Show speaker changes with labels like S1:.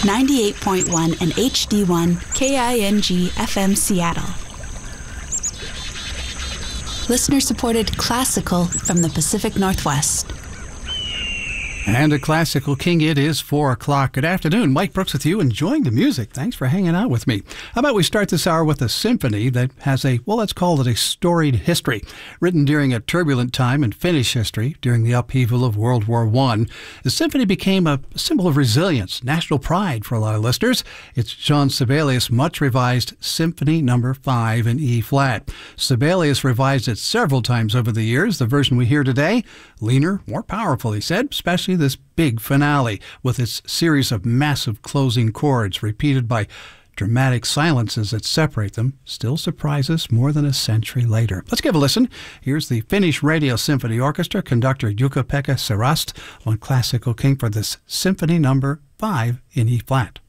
S1: 98.1 and HD1 KING FM Seattle. Listener-supported classical from the Pacific Northwest.
S2: And a Classical King, it is 4 o'clock. Good afternoon. Mike Brooks with you, enjoying the music. Thanks for hanging out with me. How about we start this hour with a symphony that has let's call it a storied history. Written during a turbulent time in Finnish history during the upheaval of World War I, the symphony became a symbol of resilience, national pride for a lot of listeners. It's Jean Sibelius' much revised Symphony No. 5 in E-flat. Sibelius revised it several times over the years. The version we hear today, leaner, more powerful, he said, especially this big finale with its series of massive closing chords repeated by dramatic silences that separate them, still surprise us more than a century later. Let's give a listen. Here's the Finnish Radio Symphony Orchestra conductor Jukka-Pekka Saraste on Classical King for this Symphony No. 5 in E-flat.